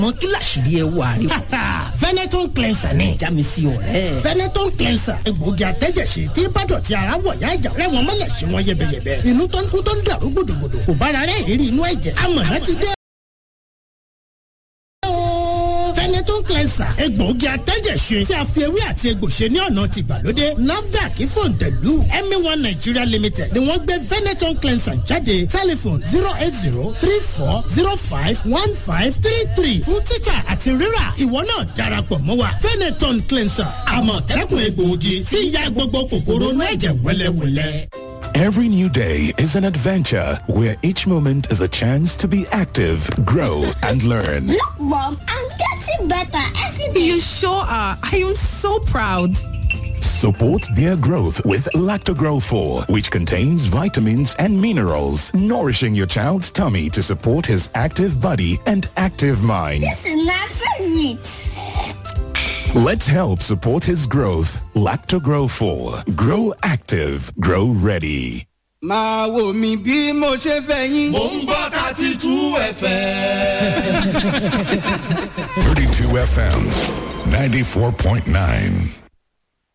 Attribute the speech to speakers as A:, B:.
A: mọ kí làṣírí ẹ wà rí.
B: Veneton cleanser ni.
A: jámi sí ọ̀rẹ́.
B: Veneton cleanser egbòogi àtẹ́jẹ̀ṣe tí bádọ̀tí ara wọ̀ yá ìjà rẹ̀ wọ́n mọ́lẹ̀ ṣe wọ́n yẹbẹyẹbẹ. inú tó ń kú tó ń dàrú gbòdògbòdò kò bára rẹ̀ ìrírí inú ẹ̀jẹ̀. amọ̀nà ti dé. Veneton cleanser egbòogi àtẹ́jẹ̀ṣe tí a fi ewé àti egbò ṣe ní ọ̀nà ti ìgbàlódé. NAFDAC fòǹtẹ̀lù MA1 Nigeria Limited ni wọ́n gbé Veneton cleanser jáde. Telephone 08034051533 fún títà àti rírà. ìwọ náà darapọ̀ mọ́ wa. Veneton cleanser àmọ̀tẹ́kùn egbòogi tí ń ya gbogbo kòkòrò inú ẹ̀jẹ̀ wẹ́lẹ́wẹ́lẹ́.
C: Every new day is an adventure where each moment is a chance to be active, grow, and learn.
D: Look, Mom, I'm getting better every day.
E: You sure are. I am so proud.
C: Support their growth with Lactogrow 4, which contains vitamins and minerals, nourishing your child's tummy to support his active body and active mind.
D: This is my favorite.
C: Let's help support his growth. Lactogrow 4. Grow active. Grow ready.
F: máa wò mí bí mo ṣe fẹ́ yín.
G: Mo ń gbọ́ 32 FM.
H: 32 FM 94.9.